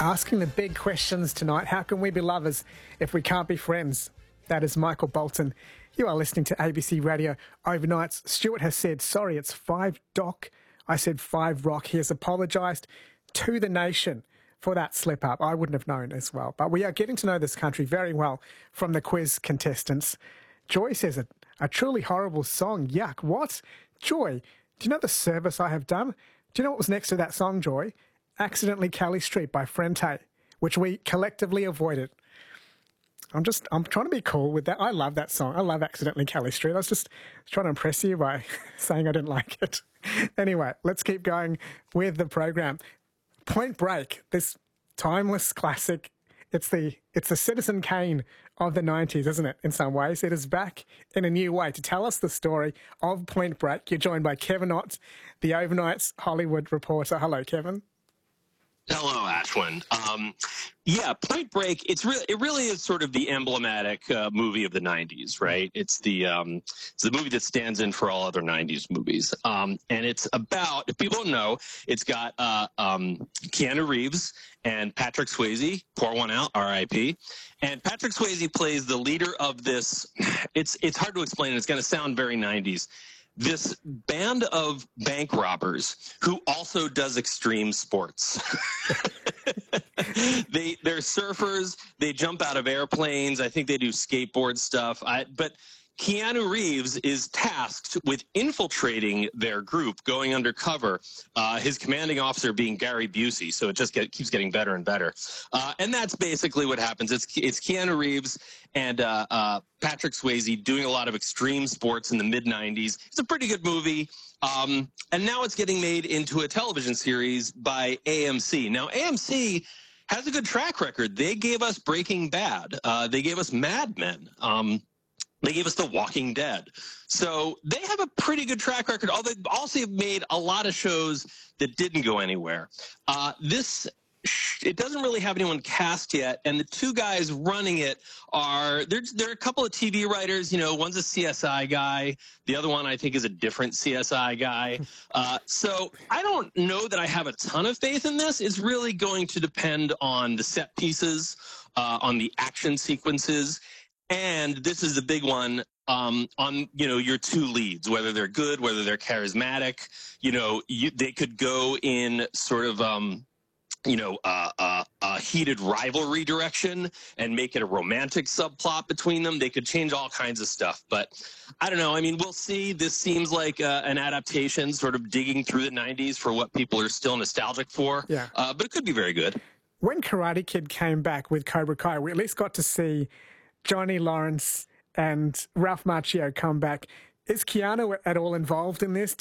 Asking the big questions tonight. How can we be lovers if we can't be friends? That is Michael Bolton. You are listening to ABC Radio Overnights. Stuart has said, sorry, it's 5 Doc. I said 5 Rock. He has apologised to the nation for that slip up. I wouldn't have known as well. But we are getting to know this country very well from the quiz contestants. Joy says a truly horrible song. Yuck. What? Joy, do you know the service I have done? Do you know what was next to that song, Joy? Accidentally Kelly Street by Frente, which we collectively avoided. I'm trying to be cool with that. I love that song. I love Accidentally Kelly Street. I was just trying to impress you by saying I didn't like it. Anyway, let's keep going with the program. Point Break, this timeless classic. It's the Citizen Kane of the 90s, isn't it, in some ways? It is back in a new way. To tell us the story of Point Break, you're joined by Kevin Ott, the Overnight's Hollywood reporter. Hello, Kevin. Hello, Ashwin. Point Break. It really is sort of the emblematic movie of the '90s, right? It's the movie that stands in for all other '90s movies. And it's about, if people don't know, it's got Keanu Reeves and Patrick Swayze. Pour one out, R.I.P. And Patrick Swayze plays the leader of this. It's hard to explain. It's going to sound very '90s. This band of bank robbers who also does extreme sports. They're surfers. They jump out of airplanes. I think they do skateboard stuff. But Keanu Reeves is tasked with infiltrating their group, going undercover, his commanding officer being Gary Busey, so it just keeps getting better and better. And that's basically what happens. It's Keanu Reeves and Patrick Swayze doing a lot of extreme sports in the mid-'90s. It's a pretty good movie. And now it's getting made into a television series by AMC. Now, AMC has a good track record. They gave us Breaking Bad. They gave us Mad Men. They gave us The Walking Dead. So they have a pretty good track record. Although they also have made a lot of shows that didn't go anywhere. It doesn't really have anyone cast yet, and the two guys running it are there are a couple of TV writers. You know, one's a CSI guy, the other one I think is a different CSI guy. So I don't know that I have a ton of faith in this. It's really going to depend on the set pieces, on the action sequences. And this is the big one on, your two leads, whether they're good, whether they're charismatic. They could go in sort of, a heated rivalry direction and make it a romantic subplot between them. They could change all kinds of stuff. But I don't know. I mean, we'll see. This seems like an adaptation, sort of digging through the 90s for what people are still nostalgic for. Yeah. But it could be very good. When Karate Kid came back with Cobra Kai, we at least got to see Johnny Lawrence and Ralph Macchio come back. Is Keanu at all involved in this?